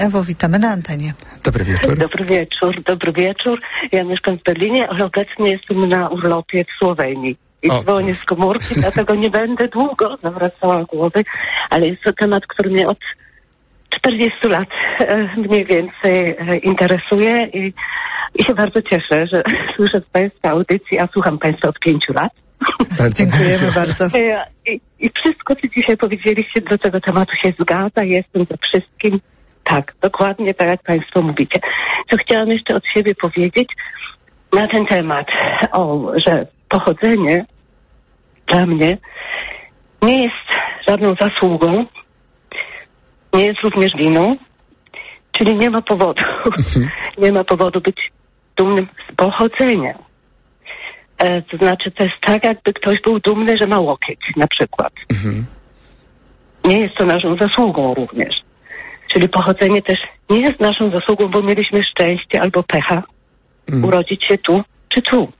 Ewo, witamy na antenie. Dobry wieczór. Dobry wieczór. Ja mieszkam w Berlinie, ale obecnie jestem na urlopie w Słowenii. I dzwonię z komórki, dlatego nie będę długo zawracała głowy, ale jest to temat, który mnie od 40 lat mniej więcej interesuje i się bardzo cieszę, że słyszę z Państwa audycji, a słucham Państwa od 5 lat. Dziękujemy bardzo. I wszystko, co dzisiaj powiedzieliście, do tego tematu się zgadza. Jestem ze wszystkim. Tak, dokładnie tak, jak Państwo mówicie. Co chciałam jeszcze od siebie powiedzieć na ten temat, że pochodzenie dla mnie nie jest żadną zasługą, nie jest również winą, czyli nie ma powodu. Nie ma powodu być dumnym z pochodzenia. To znaczy, to jest tak, jakby ktoś był dumny, że ma łokieć, na przykład. Nie jest to naszą zasługą również. Czyli pochodzenie też nie jest naszą zasługą, bo mieliśmy szczęście albo pecha urodzić się tu czy tu.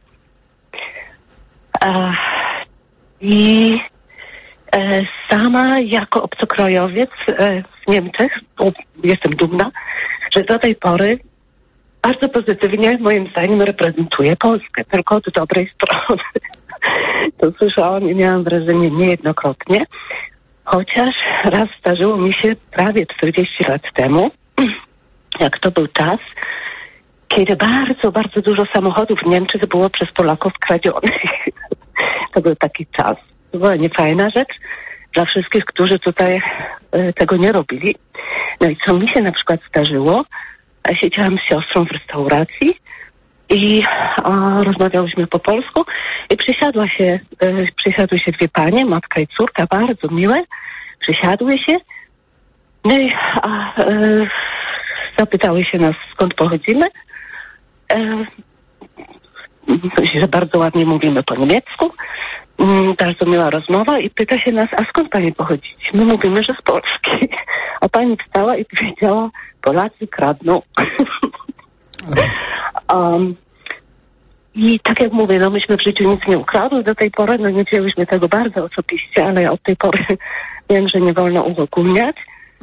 Sama jako obcokrajowiec w Niemczech jestem dumna, że do tej pory bardzo pozytywnie, moim zdaniem, reprezentuje Polskę, tylko od dobrej strony. To słyszałam i miałam wrażenie niejednokrotnie, chociaż raz zdarzyło mi się prawie 40 lat temu, jak to był czas, kiedy bardzo, bardzo dużo samochodów w Niemczech było przez Polaków kradzionych. To był taki czas. To była niefajna rzecz dla wszystkich, którzy tutaj tego nie robili. No i co mi się na przykład zdarzyło, siedziałam z siostrą w restauracji i rozmawiałyśmy po polsku i przysiadły się dwie panie, matka i córka, bardzo miłe, przysiadły się, no i zapytały się nas, skąd pochodzimy. Że bardzo ładnie mówimy po niemiecku, bardzo miła rozmowa i pyta się nas, a skąd pani pochodzicie? My mówimy, że z Polski. A pani wstała i powiedziała, Polacy kradną. I tak jak mówię, myśmy w życiu nic nie ukradły do tej pory, nie wzięłyśmy tego bardzo osobiście, ale ja od tej pory wiem, że nie wolno uogólniać.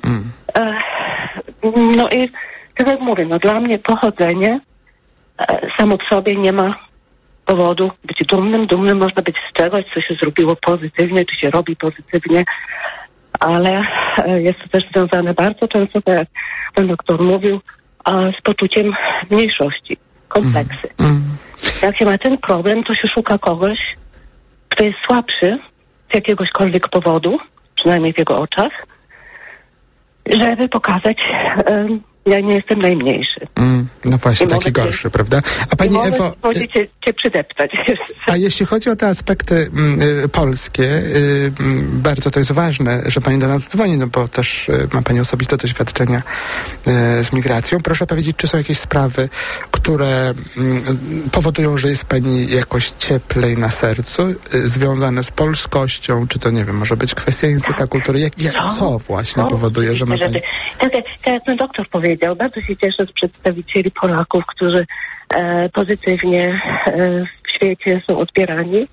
No i tak jak mówię, dla mnie pochodzenie samo w sobie nie ma powodu być dumnym. Dumnym można być z czegoś, co się zrobiło pozytywnie, czy się robi pozytywnie, ale jest to też związane bardzo często, tak jak pan doktor mówił, z poczuciem mniejszości, kompleksy. Jak się ma ten problem, to się szuka kogoś, kto jest słabszy z jakiegośkolwiek powodu, przynajmniej w jego oczach, żeby pokazać, ja nie jestem najmniejszy. No właśnie, taki gorszy, prawda? A pani Ewo... cię przydeptać. A jeśli chodzi o te aspekty polskie, bardzo to jest ważne, że pani do nas dzwoni, bo też ma pani osobiste doświadczenia z migracją. Proszę powiedzieć, czy są jakieś sprawy, które powodują, że jest pani jakoś cieplej na sercu, związane z polskością, czy to, nie wiem, może być kwestia języka, kultury, co właśnie powoduje, że ma pani... Tak jak ten doktor powiedział, bardzo się cieszę z przedstawicieli Polaków, którzy pozytywnie w świecie są odbierani.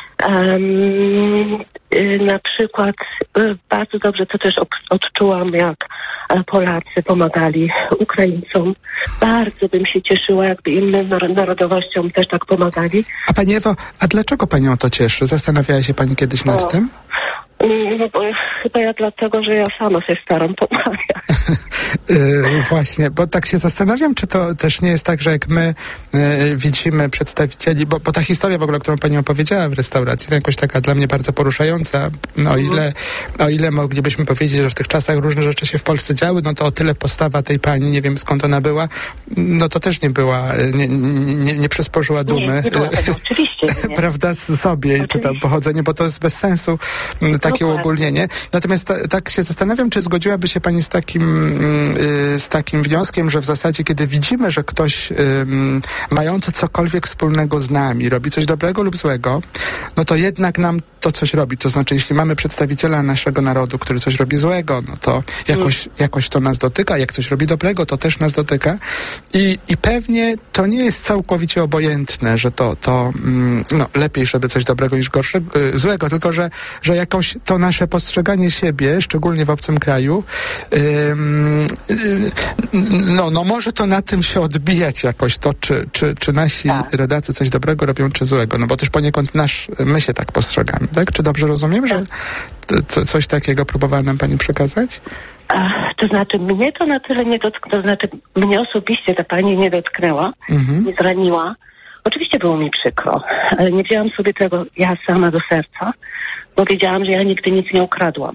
Na przykład bardzo dobrze to też odczułam, jak Polacy pomagali Ukraińcom. Bardzo bym się cieszyła, jakby innym narodowościom też tak pomagali. A pani Ewo, a dlaczego panią to cieszy? Zastanawiała się pani kiedyś nad tym? No bo chyba ja dlatego, że ja sama się staram pomagać. Właśnie, bo tak się zastanawiam, czy to też nie jest tak, że jak my widzimy przedstawicieli, bo ta historia w ogóle, którą pani opowiedziała w restauracji, to jakoś taka dla mnie bardzo poruszająca. O ile moglibyśmy powiedzieć, że w tych czasach różne rzeczy się w Polsce działy, no to o tyle postawa tej pani, nie wiem skąd ona była, no to też nie była, nie przysporzyła dumy. Nie była tego, oczywiście. Nie. Prawda, sobie, oczywiście. Czy tam pochodzenie, bo to jest bez sensu takie uogólnienie. Natomiast tak się zastanawiam, czy zgodziłaby się pani z takim wnioskiem, że w zasadzie, kiedy widzimy, że ktoś mający cokolwiek wspólnego z nami robi coś dobrego lub złego, no to jednak nam to coś robi. To znaczy, jeśli mamy przedstawiciela naszego narodu, który coś robi złego, no to jakoś to nas dotyka. Jak coś robi dobrego, to też nas dotyka. I pewnie to nie jest całkowicie obojętne, że to lepiej, żeby coś dobrego niż złego, tylko że jakoś to nasze postrzeganie siebie, szczególnie w obcym kraju, No może to na tym się odbijać jakoś to, czy nasi rodacy coś dobrego robią, czy złego, no bo też poniekąd my się tak postrzegamy, tak? Czy dobrze rozumiem, że coś takiego próbowała nam pani przekazać? To znaczy, mnie to na tyle nie dotknęło, to znaczy, mnie osobiście ta pani nie dotknęła, nie zraniła. Oczywiście było mi przykro, ale nie wzięłam sobie tego ja sama do serca, bo wiedziałam, że ja nigdy nic nie ukradłam.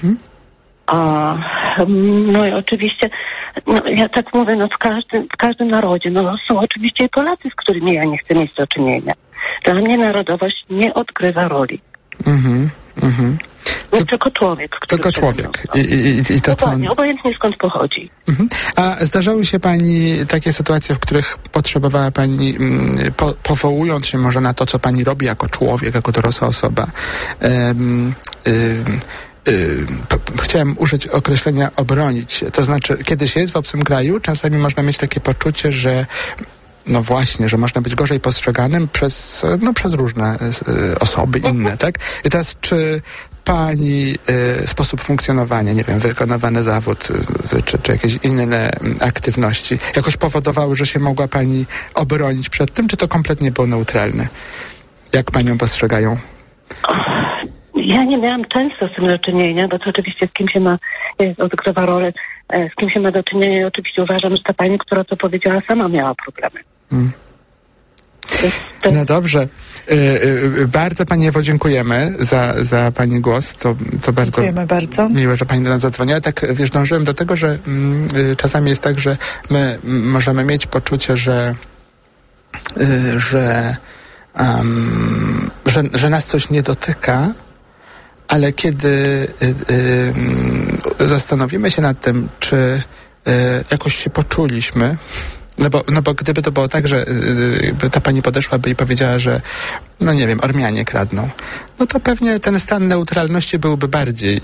No i oczywiście, ja tak mówię, w każdym narodzie, są oczywiście i Polacy, z którymi ja nie chcę mieć do czynienia. Dla mnie narodowość nie odgrywa roli. Nie tylko człowiek. Tylko człowiek. I to, dokładnie, obojętnie skąd pochodzi. A zdarzały się pani takie sytuacje, w których potrzebowała pani, powołując się może na to, co pani robi jako człowiek, jako dorosła osoba, chciałem użyć określenia obronić się. To znaczy, kiedy się jest w obcym kraju, czasami można mieć takie poczucie, że no właśnie, że można być gorzej postrzeganym przez różne osoby inne, tak? I teraz, czy pani sposób funkcjonowania, nie wiem, wykonywany zawód, czy jakieś inne aktywności jakoś powodowały, że się mogła pani obronić przed tym, czy to kompletnie było neutralne? Jak panią postrzegają? Ja nie miałam często z tym do czynienia, bo to oczywiście z kim się ma, odgrywa rolę, z kim się ma do czynienia i oczywiście uważam, że ta pani, która to powiedziała, sama miała problemy. No dobrze. Bardzo pani Ewo dziękujemy za pani głos. To bardzo miłe, że pani do nas zadzwoniła. Tak, dążyłem do tego, że czasami jest tak, że my możemy mieć poczucie, że nas coś nie dotyka, ale kiedy zastanowimy się nad tym, czy jakoś się poczuliśmy, no bo gdyby to było tak, że ta pani podeszłaby i powiedziała, że no nie wiem, Ormianie kradną, no to pewnie ten stan neutralności byłby bardziej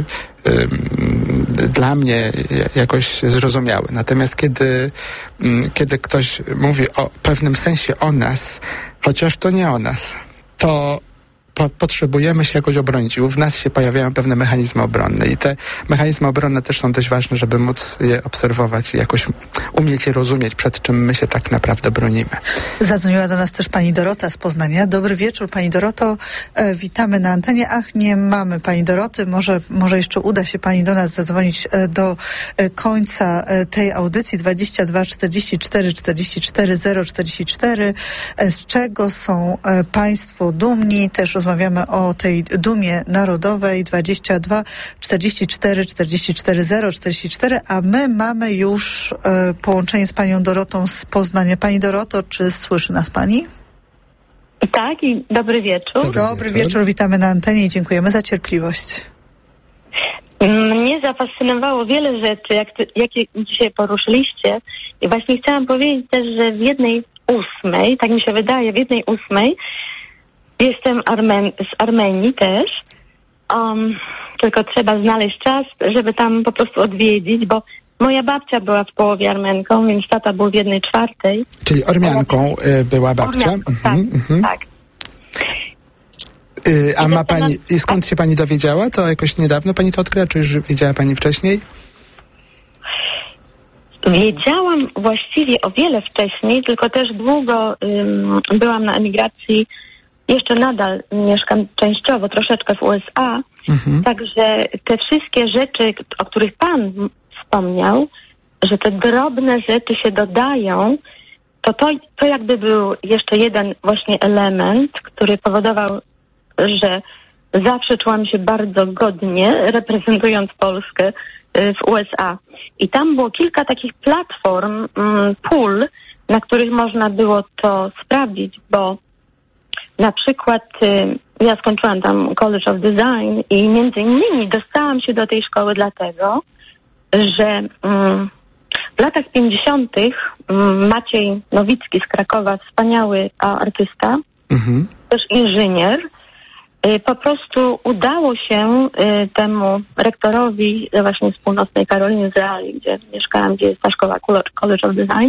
dla mnie jakoś zrozumiały. Natomiast kiedy ktoś mówi o pewnym sensie o nas, chociaż to nie o nas, to potrzebujemy się jakoś obronić i w nas się pojawiają pewne mechanizmy obronne i te mechanizmy obronne też są dość ważne, żeby móc je obserwować i jakoś umieć je rozumieć, przed czym my się tak naprawdę bronimy. Zadzwoniła do nas też pani Dorota z Poznania. Dobry wieczór, pani Doroto. Witamy na antenie. Nie mamy pani Doroty. Może jeszcze uda się pani do nas zadzwonić do końca tej audycji. 22 44 44 044. Z czego są państwo dumni? Też rozmawiamy o tej dumie narodowej. 22 44 44 044, a my mamy już połączenie z panią Dorotą z Poznania. Pani Doroto, czy słyszy nas pani? Tak, i dobry wieczór. Dobry wieczór, witamy na antenie i dziękujemy za cierpliwość. Mnie zafascynowało wiele rzeczy, jakie dzisiaj poruszyliście. I właśnie chciałam powiedzieć też, że w 1/8, tak mi się wydaje, w 1/8 jestem z Armenii też. Tylko trzeba znaleźć czas, żeby tam po prostu odwiedzić, bo moja babcia była w połowie Armenką, więc tata był w 1/4. Czyli Ormianką była babcia? Ormianką, tak. A ma pani, i skąd się pani dowiedziała? To jakoś niedawno pani to odkryła, czy już wiedziała pani wcześniej? Wiedziałam właściwie o wiele wcześniej, tylko też długo byłam na emigracji. Jeszcze nadal mieszkam częściowo, troszeczkę w USA. Także te wszystkie rzeczy, o których pan wspomniał, że te drobne rzeczy się dodają, to jakby był jeszcze jeden właśnie element, który powodował, że zawsze czułam się bardzo godnie, reprezentując Polskę w USA. I tam było kilka takich platform, pól, na których można było to sprawdzić, bo na przykład ja skończyłam tam College of Design i między innymi dostałam się do tej szkoły dlatego, że w latach 50. Maciej Nowicki z Krakowa, wspaniały artysta, też inżynier, po prostu udało się temu rektorowi właśnie z północnej Karoliny z Raleigh, gdzie mieszkałam, gdzie jest ta szkoła College of Design,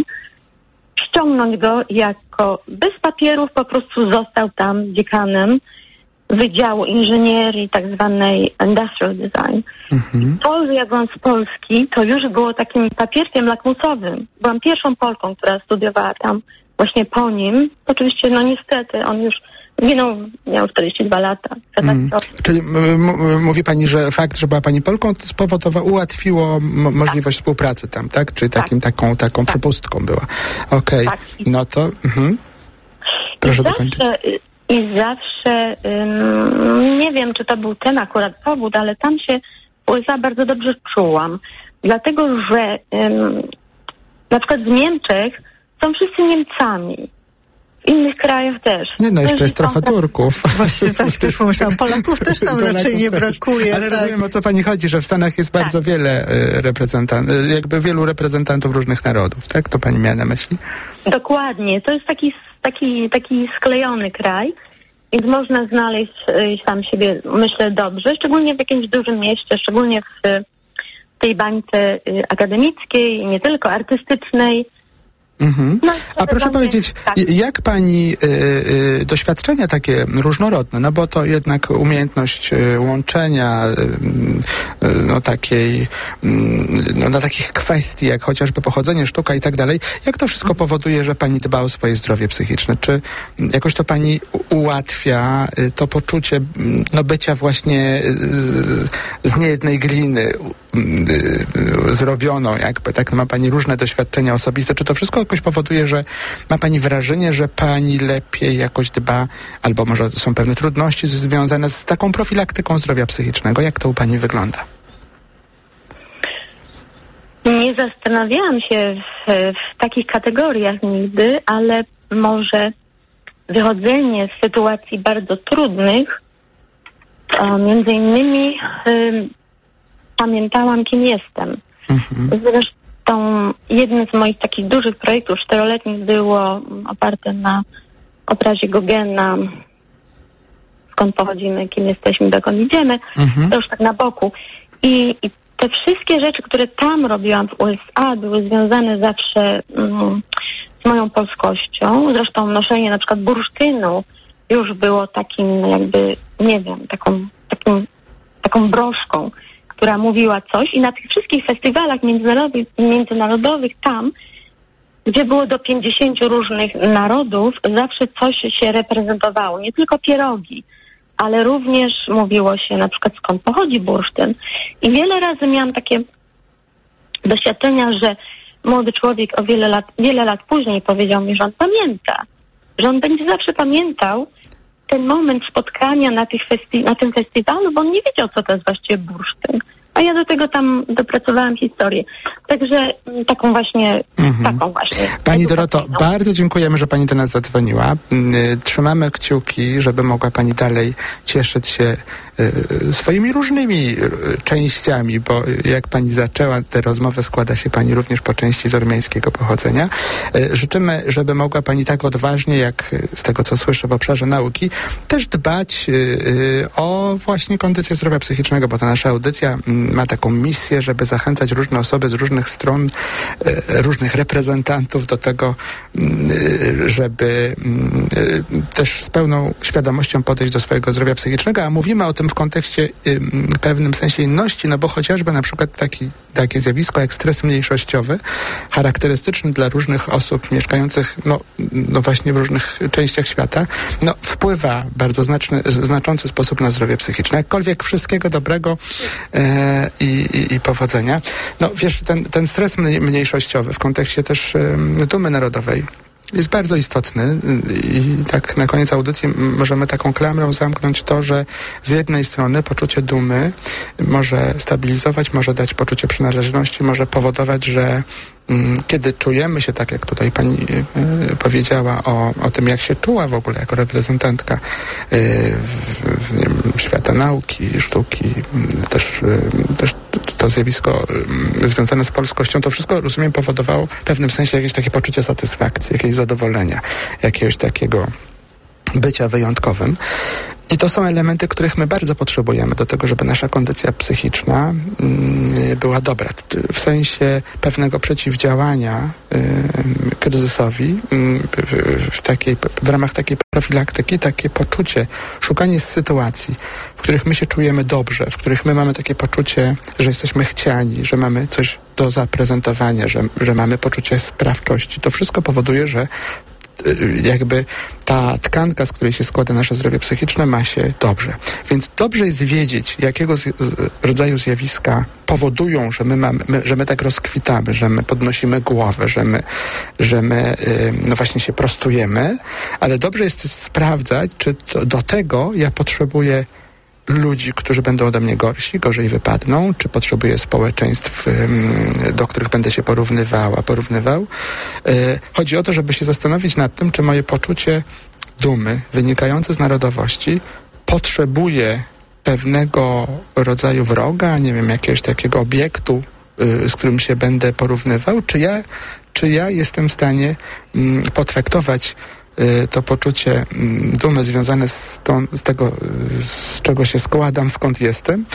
ściągnąć go jako bez papierów, po prostu został tam dziekanem Wydziału Inżynierii, tak zwanej Industrial Design. To, że ja byłam z Polski, to już było takim papierkiem lakmusowym. Byłam pierwszą Polką, która studiowała tam właśnie po nim. Oczywiście, no niestety, on już miał 42 lata. Czyli mówi pani, że fakt, że była pani Polką, ułatwiło możliwość współpracy tam, tak? Czyli taką przepustką była. Okej. Tak. No to... Proszę dokończyć. I zawsze, nie wiem, czy to był ten akurat powód, ale tam się w USA bardzo dobrze czułam. Dlatego, że na przykład w Niemczech są wszyscy Niemcami. W innych krajach też. Jeszcze jest trochę Turków. Właśnie tak też pomyślałam. Polaków też tam raczej nie brakuje. Ale rozumiem, o co pani chodzi, że w Stanach jest bardzo wiele wielu reprezentantów różnych narodów, tak? To pani miała na myśli? Dokładnie. To jest taki sklejony kraj, więc można znaleźć tam siebie, myślę, dobrze, szczególnie w jakimś dużym mieście, szczególnie w tej bańce akademickiej, nie tylko artystycznej. No, a proszę powiedzieć, jak pani doświadczenia takie różnorodne, no bo to jednak umiejętność łączenia takich kwestii, jak chociażby pochodzenie, sztuka i tak dalej, jak to wszystko powoduje, że pani dba o swoje zdrowie psychiczne? Czy jakoś to pani ułatwia to poczucie bycia właśnie z niejednej gliny zrobioną jakby, tak? Ma pani różne doświadczenia osobiste. Czy to wszystko jakoś powoduje, że ma pani wrażenie, że pani lepiej jakoś dba, albo może są pewne trudności związane z taką profilaktyką zdrowia psychicznego? Jak to u pani wygląda? Nie zastanawiałam się w takich kategoriach nigdy, ale może wychodzenie z sytuacji bardzo trudnych, między innymi pamiętałam, kim jestem. Zresztą jeden z moich takich dużych projektów 4-letnich było oparte na obrazie Gogena, skąd pochodzimy, kim jesteśmy, dokąd idziemy. To już tak na boku. I te wszystkie rzeczy, które tam robiłam w USA, były związane zawsze z moją polskością. Zresztą noszenie na przykład bursztynu już było takim jakby, nie wiem, taką broszką, która mówiła coś, i na tych wszystkich festiwalach międzynarodowych tam, gdzie było do 50 różnych narodów, zawsze coś się reprezentowało. Nie tylko pierogi, ale również mówiło się na przykład, skąd pochodzi bursztyn. I wiele razy miałam takie doświadczenia, że młody człowiek o wiele lat później powiedział mi, że on pamięta, że on będzie zawsze pamiętał ten moment spotkania na tym festiwalu, bo on nie wiedział, co to jest właściwie bursztyn. A ja do tego tam dopracowałam historię. Także taką właśnie. Pani Doroto, bardzo dziękujemy, że pani do nas zadzwoniła. Trzymamy kciuki, żeby mogła pani dalej cieszyć się swoimi różnymi częściami, bo jak pani zaczęła tę rozmowę, składa się pani również po części z ormiańskiego pochodzenia. Życzymy, żeby mogła pani tak odważnie, jak z tego, co słyszę w obszarze nauki, też dbać o właśnie kondycję zdrowia psychicznego, bo ta nasza audycja ma taką misję, żeby zachęcać różne osoby z różnych stron, różnych reprezentantów do tego, żeby też z pełną świadomością podejść do swojego zdrowia psychicznego, a mówimy o tym w kontekście pewnym sensie inności, no bo chociażby na przykład takie zjawisko jak stres mniejszościowy, charakterystyczny dla różnych osób mieszkających no właśnie w różnych częściach świata, wpływa w bardzo znaczący sposób na zdrowie psychiczne. Jakkolwiek wszystkiego dobrego i powodzenia. No wiesz, ten stres mniejszościowy w kontekście też dumy narodowej jest bardzo istotny i tak na koniec audycji możemy taką klamrą zamknąć to, że z jednej strony poczucie dumy może stabilizować, może dać poczucie przynależności, może powodować, że kiedy czujemy się tak, jak tutaj pani powiedziała o tym, jak się czuła w ogóle jako reprezentantka świata nauki, sztuki, też to zjawisko związane z polskością, to wszystko, rozumiem, powodowało w pewnym sensie jakieś takie poczucie satysfakcji, jakiegoś zadowolenia, jakiegoś takiego bycia wyjątkowym. I to są elementy, których my bardzo potrzebujemy do tego, żeby nasza kondycja psychiczna była dobra. W sensie pewnego przeciwdziałania kryzysowi, w ramach takiej profilaktyki, takie poczucie, szukanie sytuacji, w których my się czujemy dobrze, w których my mamy takie poczucie, że jesteśmy chciani, że mamy coś do zaprezentowania, że mamy poczucie sprawczości. To wszystko powoduje, że jakby ta tkanka, z której się składa nasze zdrowie psychiczne, ma się dobrze. Więc dobrze jest wiedzieć, jakiego rodzaju powodują, że my tak rozkwitamy, że my podnosimy głowę, że my no właśnie się prostujemy, ale dobrze jest sprawdzać, czy do tego ja potrzebuję ludzi, którzy będą ode mnie gorsi, gorzej wypadną, czy potrzebuję społeczeństw, do których będę się porównywał. Chodzi o to, żeby się zastanowić nad tym, czy moje poczucie dumy wynikające z narodowości potrzebuje pewnego rodzaju wroga, nie wiem, jakiegoś takiego obiektu, z którym się będę porównywał, czy ja jestem w stanie potraktować to poczucie dumy związane z tego, z czego się składam, skąd jestem,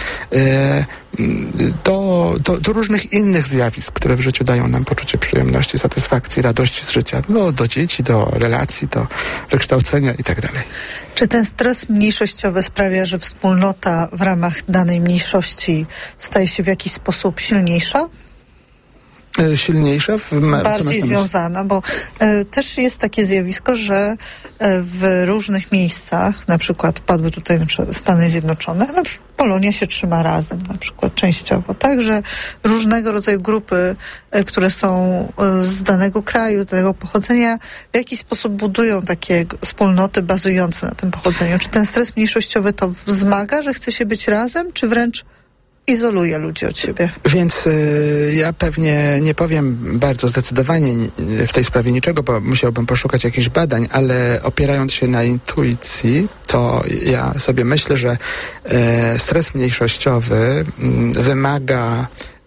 do różnych innych zjawisk, które w życiu dają nam poczucie przyjemności, satysfakcji, radości z życia, do dzieci, do relacji, do wykształcenia i tak dalej. Czy ten stres mniejszościowy sprawia, że wspólnota w ramach danej mniejszości staje się w jakiś sposób silniejsza? Silniejsza? Bardziej związana, bo też jest takie zjawisko, że w różnych miejscach, na przykład padły tutaj Stany Zjednoczone, ale Polonia się trzyma razem, na przykład częściowo. Także różnego rodzaju grupy, które są z danego kraju, z danego pochodzenia, w jakiś sposób budują takie wspólnoty bazujące na tym pochodzeniu. Czy ten stres mniejszościowy to wzmaga, że chce się być razem, czy wręcz izoluje ludzi od siebie? Więc ja pewnie nie powiem bardzo zdecydowanie w tej sprawie niczego, bo musiałbym poszukać jakichś badań, ale opierając się na intuicji, to ja sobie myślę, że stres mniejszościowy wymaga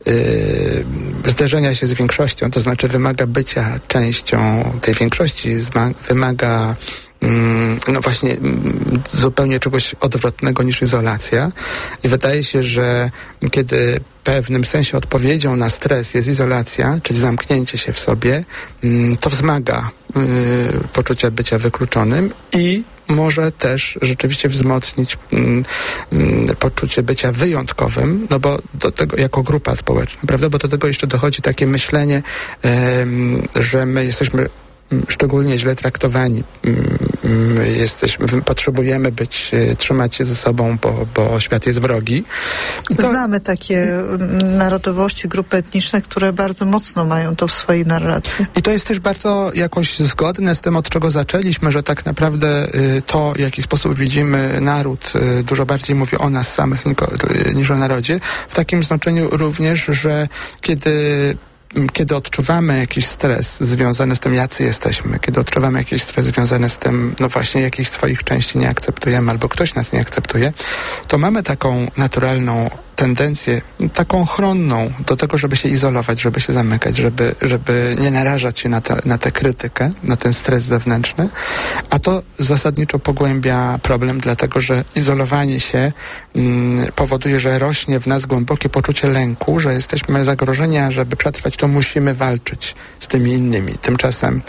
zderzenia się z większością, to znaczy wymaga bycia częścią tej większości, wymaga no właśnie zupełnie czegoś odwrotnego niż izolacja. I wydaje się, że kiedy w pewnym sensie odpowiedzią na stres jest izolacja, czyli zamknięcie się w sobie, to wzmaga poczucie bycia wykluczonym i może też rzeczywiście wzmocnić poczucie bycia wyjątkowym, no bo do tego, jako grupa społeczna, prawda? Bo do tego jeszcze dochodzi takie myślenie, że my jesteśmy szczególnie źle traktowani. Potrzebujemy trzymać się ze sobą, bo świat jest wrogi. Znamy takie narodowości, grupy etniczne, które bardzo mocno mają to w swojej narracji. I to jest też bardzo jakoś zgodne z tym, od czego zaczęliśmy, że tak naprawdę to, w jaki sposób widzimy naród, dużo bardziej mówi o nas samych niż o narodzie. W takim znaczeniu również, że kiedy odczuwamy jakiś stres związany z tym, jacy jesteśmy, kiedy odczuwamy jakiś stres związany z tym, no właśnie jakichś swoich części nie akceptujemy albo ktoś nas nie akceptuje, to mamy taką naturalną tendencję, taką chronną do tego, żeby się izolować, żeby się zamykać, żeby nie narażać się na tę krytykę, na ten stres zewnętrzny, a to zasadniczo pogłębia problem, dlatego że izolowanie się powoduje, że rośnie w nas głębokie poczucie lęku, że jesteśmy zagrożeni, a żeby przetrwać, to musimy walczyć z tymi innymi. Tymczasem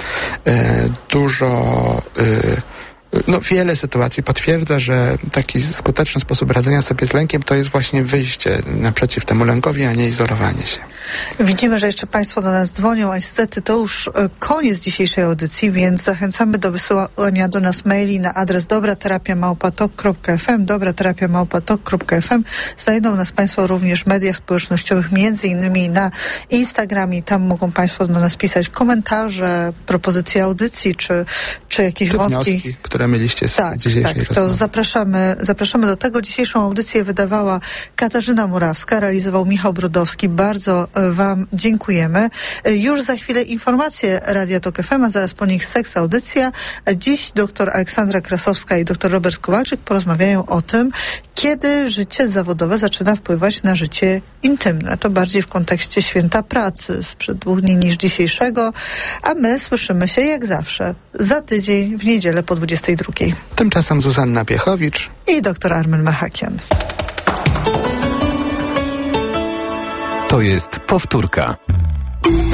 wiele sytuacji potwierdza, że taki skuteczny sposób radzenia sobie z lękiem to jest właśnie wyjście naprzeciw temu lękowi, a nie izolowanie się. Widzimy, że jeszcze Państwo do nas dzwonią, a niestety to już koniec dzisiejszej audycji, więc zachęcamy do wysyłania do nas maili na adres dobraterapiamałpa.tok.fm, dobraterapiamałpa.tok.fm. Znajdą nas Państwo również w mediach społecznościowych, między innymi na Instagramie. Tam mogą Państwo do nas pisać komentarze, propozycje audycji, czy jakieś wątki, wnioski, które mieliście z dzisiejszej rozmowy. To zapraszamy do tego. Dzisiejszą audycję wydawała Katarzyna Murawska, realizował Michał Brodowski. Bardzo Wam dziękujemy. Już za chwilę informacje Radia Tok FM, a zaraz po nich Seks Audycja. Dziś dr Aleksandra Krasowska i dr Robert Kowalczyk porozmawiają o tym, kiedy życie zawodowe zaczyna wpływać na życie intymne. To bardziej w kontekście święta pracy sprzed 2 dni niż dzisiejszego, a my słyszymy się jak zawsze za tydzień w niedzielę po 22:00. Tymczasem Zuzanna Piechowicz i i dr Armen Machakian. To jest powtórka.